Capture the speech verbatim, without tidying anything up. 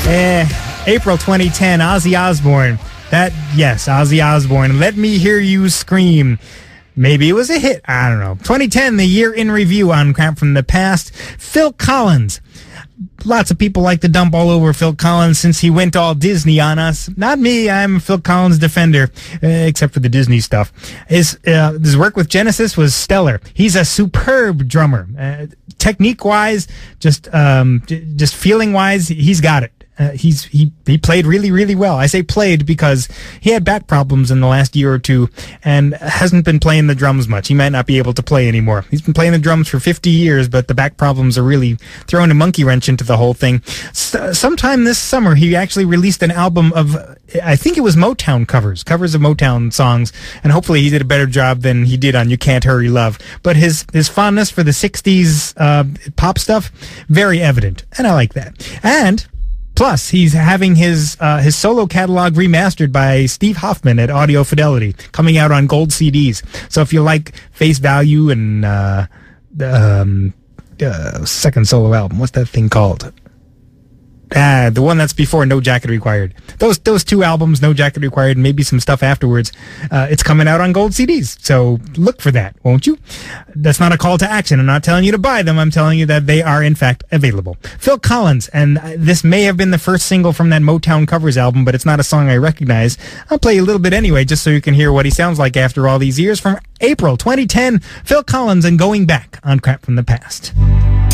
Eh, April twenty ten, Ozzy Osbourne. That, yes, Ozzy Osbourne. Let Me Hear You Scream. Maybe it was a hit. I don't know. twenty ten, the year in review on Crap from the Past. Phil Collins. Lots of people like to dump all over Phil Collins since he went all Disney on us. Not me. I'm a Phil Collins defender, uh, except for the Disney stuff. His uh, his work with Genesis was stellar. He's a superb drummer. Uh, technique-wise, just um, j- just feeling-wise, he's got it. Uh, he's he he played really, really well. I say played because he had back problems in the last year or two and hasn't been playing the drums much. He might not be able to play anymore. He's been playing the drums for fifty years, but the back problems are really throwing a monkey wrench into the whole thing. S- sometime this summer, he actually released an album of, I think it was Motown covers, covers of Motown songs, and hopefully he did a better job than he did on You Can't Hurry Love. But his, his fondness for the sixties uh, pop stuff, very evident, and I like that. And plus, he's having his uh, his solo catalog remastered by Steve Hoffman at Audio Fidelity, coming out on gold C Ds. So if you like Face Value and uh, um, uh, second solo album, what's that thing called? Ah, the one that's before No Jacket Required. Those those two albums, No Jacket Required, and maybe some stuff afterwards. Uh, it's coming out on gold C Ds, so look for that, won't you? That's not a call to action. I'm not telling you to buy them. I'm telling you that they are, in fact, available. Phil Collins, and this may have been the first single from that Motown covers album, but it's not a song I recognize. I'll play a little bit anyway, just so you can hear what he sounds like after all these years. From April twenty ten, Phil Collins and Going Back on Crap from the Past.